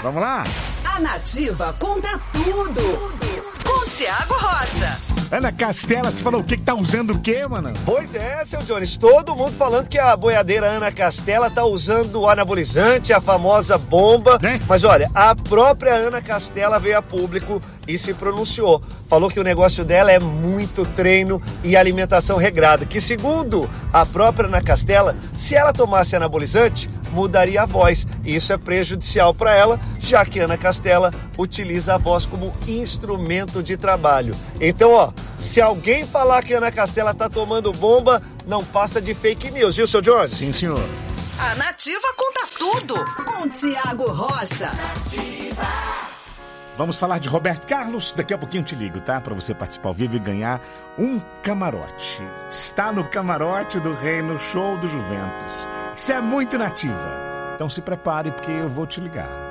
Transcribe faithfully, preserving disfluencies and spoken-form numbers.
Vamos lá? A Nativa conta tudo. Com Tiago Rocha. Ana Castela, você falou o que que tá usando o quê, mano? Pois é, seu Jones, todo mundo falando que a boiadeira Ana Castela tá usando o anabolizante, a famosa bomba. Né? Mas olha, a própria Ana Castela veio a público e se pronunciou. Falou que o negócio dela é muito treino e alimentação regrada. Que segundo a própria Ana Castela, se ela tomasse anabolizante, mudaria a voz. E isso é prejudicial para ela, já que Ana Castela utiliza a voz como instrumento de trabalho. Então, ó, se alguém falar que Ana Castela tá tomando bomba, não passa de fake news, viu, seu Jones? Sim, senhor. A Nativa conta tudo. Com Tiago Rocha. Vamos falar de Roberto Carlos? Daqui a pouquinho eu te ligo, tá? Pra você participar ao vivo e ganhar um camarote. Está no camarote do Reino Show do Juventus. Isso é muito Nativa. Então se prepare porque eu vou te ligar.